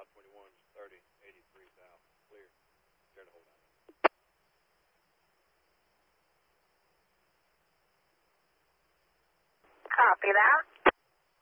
521, 30, 83 south. Clear. Clear to hold out. Copy that.